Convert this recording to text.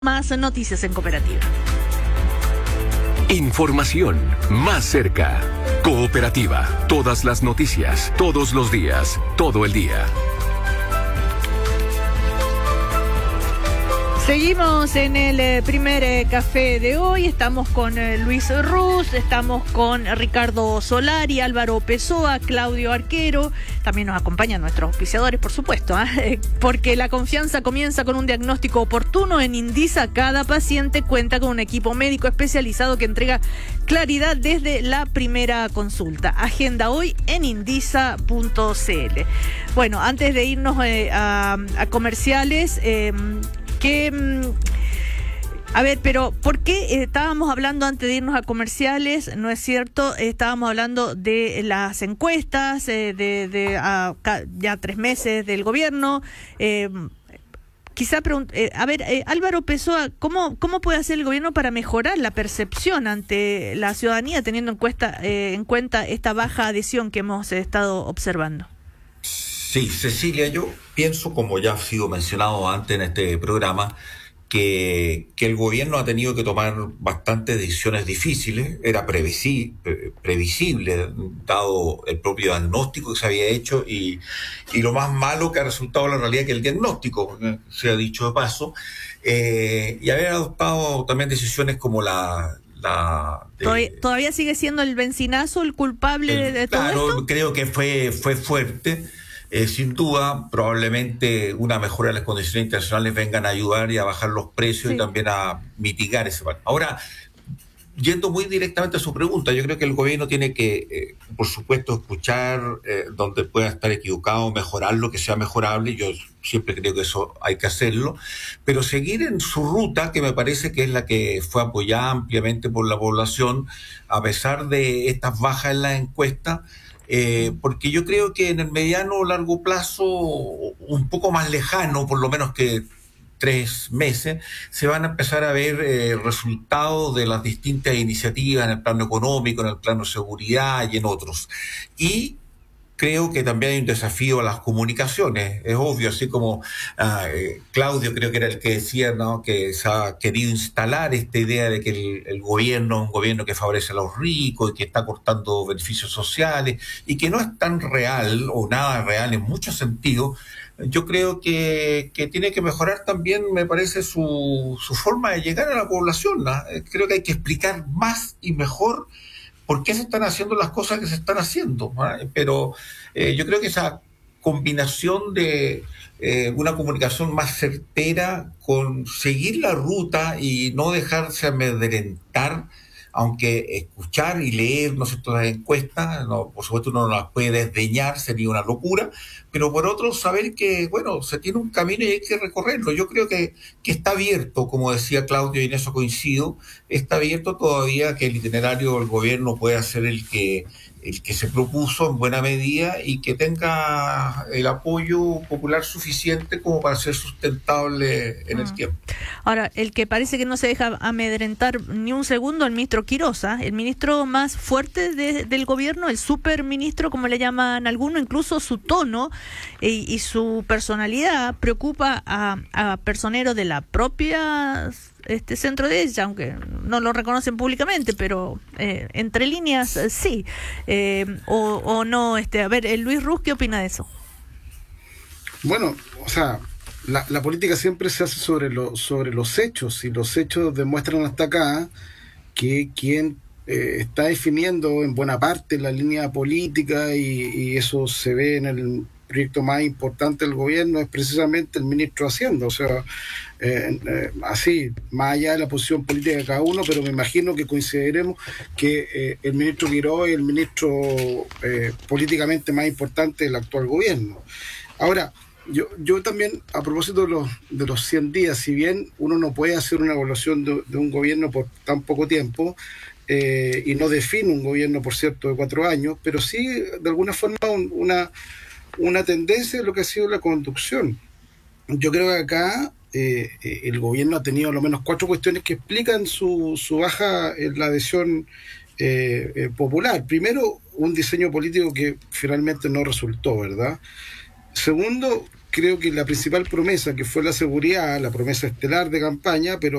Más noticias en Cooperativa. Información más cerca. Cooperativa. Todas las noticias, todos los días, todo el día. Seguimos en el primer café de hoy. Estamos con Luis Ruz, estamos con Ricardo Solari, Álvaro Pessoa, Claudio Arquero. También nos acompañan nuestros auspiciadores, por supuesto, porque la confianza comienza con un diagnóstico oportuno. En Indisa, cada paciente cuenta con un equipo médico especializado que entrega claridad desde la primera consulta. Agenda hoy en indisa.cl. Bueno, antes de irnos a comerciales, pero ¿por qué estábamos hablando antes de irnos a comerciales? ¿No es cierto? Estábamos hablando de las encuestas, ya 3 meses del gobierno. Álvaro Pessoa, ¿cómo puede hacer el gobierno para mejorar la percepción ante la ciudadanía, teniendo en cuenta esta baja adhesión que hemos estado observando? Sí, Cecilia, yo pienso, como ya ha sido mencionado antes en este programa, que el gobierno ha tenido que tomar bastantes decisiones difíciles. Era previsible, dado el propio diagnóstico que se había hecho, y lo más malo que ha resultado la realidad que el diagnóstico, se ha dicho de paso, y haber adoptado también decisiones como ¿Todavía sigue siendo el bencinazo el culpable de todo esto? Claro, creo que fue fuerte. Sin duda, probablemente una mejora de las condiciones internacionales vengan a ayudar y a bajar los precios, sí, y también a mitigar ese mal. Ahora, yendo muy directamente a su pregunta, yo creo que el gobierno tiene que, por supuesto, escuchar donde pueda estar equivocado, mejorar lo que sea mejorable. Yo siempre creo que eso hay que hacerlo, pero seguir en su ruta, que me parece que es la que fue apoyada ampliamente por la población, a pesar de estas bajas en las encuestas. Porque yo creo que en el mediano o largo plazo, un poco más lejano, por lo menos que 3 meses, se van a empezar a ver resultados de las distintas iniciativas en el plano económico, en el plano de seguridad y en otros. Y creo que también hay un desafío a las comunicaciones. Es obvio, así como Claudio creo que era el que decía, ¿no?, que se ha querido instalar esta idea de que el gobierno es un gobierno que favorece a los ricos y que está cortando beneficios sociales, y que no es tan real o nada real en muchos sentidos. Yo creo que tiene que mejorar también, me parece, su forma de llegar a la población, ¿no? Creo que hay que explicar más y mejor por qué se están haciendo las cosas que se están haciendo, ¿no? Pero yo creo que esa combinación de una comunicación más certera, con seguir la ruta y no dejarse amedrentar, aunque escuchar y leer, ¿no sé?, todas las encuestas, no, por supuesto uno no las puede desdeñar, sería una locura, pero por otro saber que, bueno, se tiene un camino y hay que recorrerlo. Yo creo que está abierto, como decía Claudio, y en eso coincido, está abierto todavía que el itinerario del gobierno pueda ser el que se propuso en buena medida, y que tenga el apoyo popular suficiente como para ser sustentable en el tiempo. Ahora, el que parece que no se deja amedrentar ni un segundo, el ministro Quirós, el ministro más fuerte del gobierno, el superministro, como le llaman algunos. Incluso su tono y su personalidad preocupa a personeros de la propia centro de ella, aunque no lo reconocen públicamente, pero entre líneas sí, o no. Luis Ruz, ¿qué opina de eso? Bueno, o sea, la política siempre se hace sobre los hechos, y los hechos demuestran hasta acá que quien está definiendo en buena parte la línea política, y eso se ve en el proyecto más importante del gobierno, es precisamente el ministro de Hacienda. O sea, así, más allá de la posición política de cada uno, pero me imagino que coincidiremos que el ministro Quirós es el ministro políticamente más importante del actual gobierno. Ahora, yo también, a propósito de los 100 días, si bien uno no puede hacer una evaluación de un gobierno por tan poco tiempo, y no define un gobierno, por cierto, de 4 años, pero sí, de alguna forma, una tendencia de lo que ha sido la conducción. Yo creo que acá el gobierno ha tenido al menos 4 cuestiones que explican su baja en la adhesión popular. Primero, un diseño político que finalmente no resultó, ¿verdad? Segundo, creo que la principal promesa, que fue la seguridad, la promesa estelar de campaña, pero